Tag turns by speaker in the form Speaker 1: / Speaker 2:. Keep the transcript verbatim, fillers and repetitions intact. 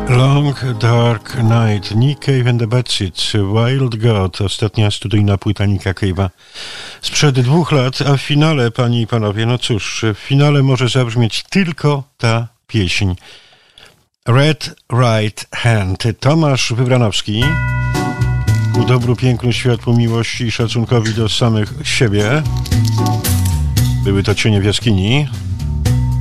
Speaker 1: Long Dark Night, Nick Cave and the Bad Seeds, Wild God, ostatnia studyjna płyta Nicka Cave'a sprzed dwóch lat, a w finale, panie i panowie, no cóż, w finale może zabrzmieć tylko ta pieśń. Red Right Hand, Tomasz Wybranowski, ku dobru, pięknu, światłu, miłości i szacunkowi do samych siebie. Były to cienie w jaskini.